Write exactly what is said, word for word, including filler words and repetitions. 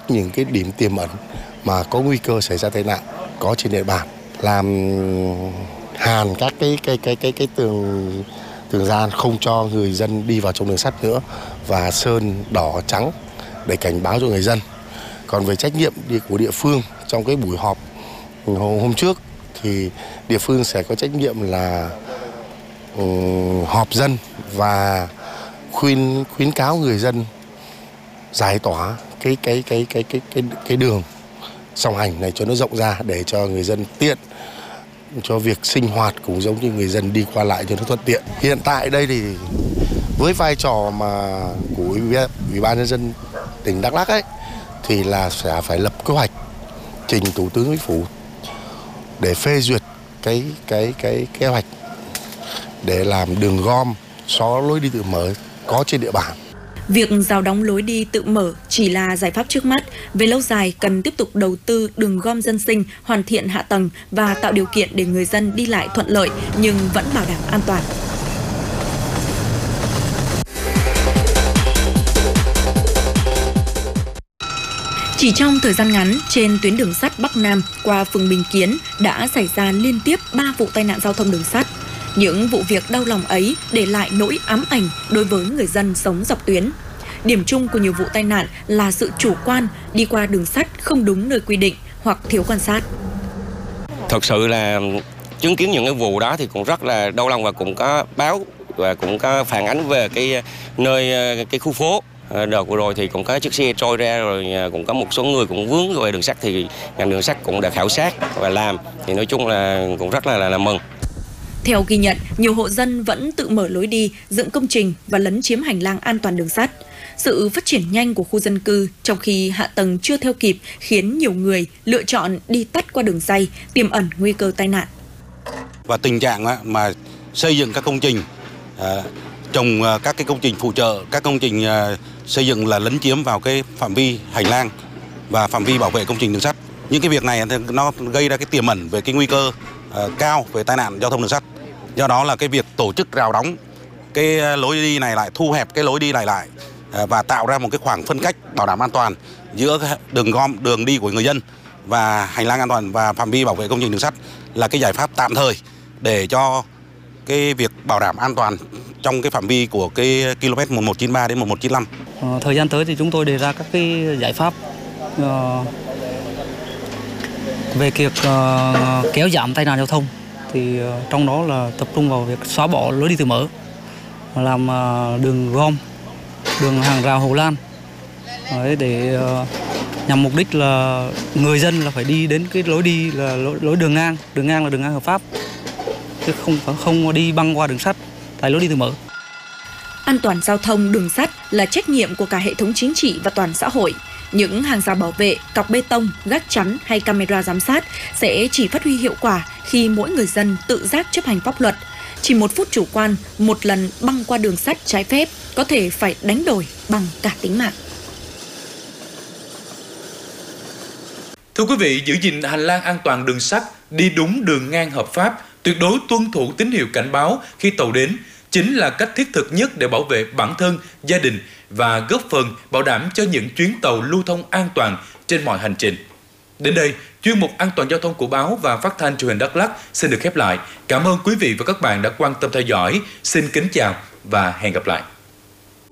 soát những cái điểm tiềm ẩn mà có nguy cơ xảy ra tai nạn có trên địa bàn, làm hàn các cái cái cái cái cái tường tường gian không cho người dân đi vào trong đường sắt nữa, và sơn đỏ trắng để cảnh báo cho người dân. Còn về trách nhiệm của địa phương trong cái buổi họp hôm trước thì địa phương sẽ có trách nhiệm là um, họp dân và khuyên khuyến cáo người dân giải tỏa cái cái cái cái cái cái cái đường song hành này cho nó rộng ra để cho người dân tiện cho việc sinh hoạt, cũng giống như người dân đi qua lại cho nó thuận tiện. Hiện tại đây thì với vai trò mà của Ủy ban nhân dân tỉnh Đắk Lắk ấy thì là sẽ phải lập kế hoạch trình Thủ tướng Chính phủ để phê duyệt cái cái cái kế hoạch để làm đường gom xóa lối đi tự mở có trên địa bàn. Việc rào đóng lối đi tự mở chỉ là giải pháp trước mắt. Về lâu dài, cần tiếp tục đầu tư đường gom dân sinh, hoàn thiện hạ tầng và tạo điều kiện để người dân đi lại thuận lợi nhưng vẫn bảo đảm an toàn. Chỉ trong thời gian ngắn, trên tuyến đường sắt Bắc Nam qua phường Bình Kiến đã xảy ra liên tiếp ba vụ tai nạn giao thông đường sắt. Những vụ việc đau lòng ấy để lại nỗi ám ảnh đối với người dân sống dọc tuyến. Điểm chung của nhiều vụ tai nạn là sự chủ quan, đi qua đường sắt không đúng nơi quy định hoặc thiếu quan sát. Thật sự là chứng kiến những cái vụ đó thì cũng rất là đau lòng, và cũng có báo và cũng có phản ánh về cái nơi cái khu phố. Đợt vừa rồi thì cũng có chiếc xe trôi ra, rồi cũng có một số người cũng vướng về đường sắt, thì ngành đường sắt cũng đã khảo sát và làm, thì nói chung là cũng rất là là, là mừng. Theo ghi nhận, nhiều hộ dân vẫn tự mở lối đi, dựng công trình và lấn chiếm hành lang an toàn đường sắt. Sự phát triển nhanh của khu dân cư trong khi hạ tầng chưa theo kịp khiến nhiều người lựa chọn đi tắt qua đường ray, tiềm ẩn nguy cơ tai nạn. Và tình trạng mà xây dựng các công trình, trồng các cái công trình phụ trợ, các công trình xây dựng là lấn chiếm vào cái phạm vi hành lang và phạm vi bảo vệ công trình đường sắt. Những cái việc này nó gây ra cái tiềm ẩn về cái nguy cơ cao về tai nạn giao thông đường sắt. Do đó là cái việc tổ chức rào đóng cái lối đi này lại, thu hẹp cái lối đi này lại và tạo ra một cái khoảng phân cách bảo đảm an toàn giữa đường gom, đường đi của người dân và hành lang an toàn và phạm vi bảo vệ công trình đường sắt là cái giải pháp tạm thời để cho cái việc bảo đảm an toàn trong cái phạm vi của cái km một một chín ba đến một một chín lăm. Ờ, thời gian tới thì chúng tôi đề ra các cái giải pháp uh, về việc uh, kéo giảm tai nạn giao thông, thì uh, trong đó là tập trung vào việc xóa bỏ lối đi tự mở, làm uh, đường gom, đường hàng rào Hồ Lan. Đấy, để uh, nhằm mục đích là người dân là phải đi đến cái lối đi là lối, lối đường ngang, đường ngang là đường ngang hợp pháp, chứ không không đi băng qua đường sắt tại lối đi tự mở. An toàn giao thông đường sắt là trách nhiệm của cả hệ thống chính trị và toàn xã hội. Những hàng rào bảo vệ, cọc bê tông, gác chắn hay camera giám sát sẽ chỉ phát huy hiệu quả khi mỗi người dân tự giác chấp hành pháp luật. Chỉ một phút chủ quan, một lần băng qua đường sắt trái phép có thể phải đánh đổi bằng cả tính mạng. Thưa quý vị, giữ gìn hành lang an toàn đường sắt, đi đúng đường ngang hợp pháp, tuyệt đối tuân thủ tín hiệu cảnh báo khi tàu đến chính là cách thiết thực nhất để bảo vệ bản thân, gia đình và góp phần bảo đảm cho những chuyến tàu lưu thông an toàn trên mọi hành trình. Đến đây, chuyên mục An toàn giao thông của báo và phát thanh truyền hình Đắk Lắk xin được khép lại. Cảm ơn quý vị và các bạn đã quan tâm theo dõi. Xin kính chào và hẹn gặp lại.